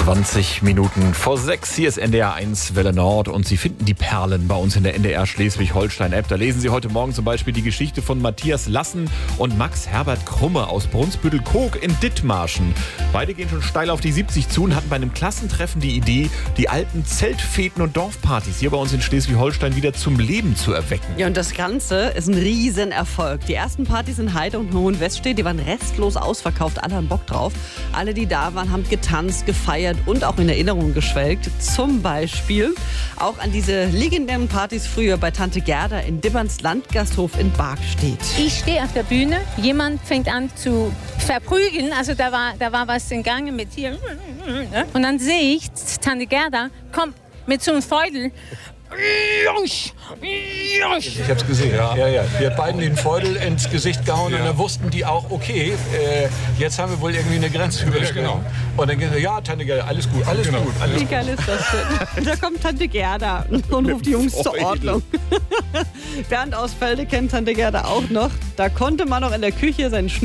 20 Minuten vor 6. Hier ist NDR 1 Welle Nord und Sie finden die Perlen bei uns in der NDR Schleswig-Holstein-App. Da lesen Sie heute Morgen zum Beispiel die Geschichte von Matthias Lassen und Max Herbert Krumme aus Brunsbüttel-Koog in Dithmarschen. Beide gehen schon steil auf die 70 zu und hatten bei einem Klassentreffen die Idee, die alten Zeltfeten und Dorfpartys hier bei uns in Schleswig-Holstein wieder zum Leben zu erwecken. Ja, und das Ganze ist ein Riesenerfolg. Die ersten Partys in Heide und Hohenwestedt, die waren restlos ausverkauft. Alle haben Bock drauf. Alle, die da waren, haben getanzt, gefeiert und auch in Erinnerung geschwelgt. Zum Beispiel auch an diese legendären Partys früher bei Tante Gerda in Dibberns Landgasthof in Bargstedt. Ich stehe auf der Bühne, jemand fängt an zu verprügeln, also da war was in Gange mit hier. Und dann sehe ich, Tante Gerda kommt mit so einem Feudel. Ich hab's gesehen. Ja. Wir hat beiden den Feudel ins Gesicht gehauen und dann wussten die auch, okay, jetzt haben wir wohl irgendwie eine Grenze überschritten. Genau. Und dann gehen sie, ja, Tante Gerda, alles gut, alles gut. Wie geil ist das denn? Da kommt Tante Gerda und ruft die Jungs zur Ordnung. Bernd aus Felde kennt Tante Gerda auch noch. Da konnte man noch in der Küche seinen